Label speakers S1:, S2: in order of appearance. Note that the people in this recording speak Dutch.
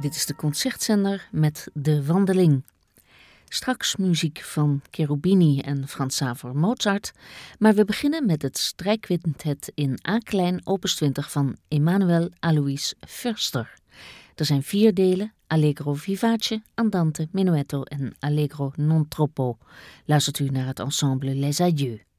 S1: Dit is de Concertzender met De Wandeling. Straks muziek van Cherubini en Franz Xaver Mozart, maar we beginnen met het strijkquintet in A-klein opus 20 van Emanuel Alois Förster. Er zijn 4 delen: Allegro vivace, Andante, Menuetto en Allegro non troppo. Luistert u naar het ensemble Les Adieux.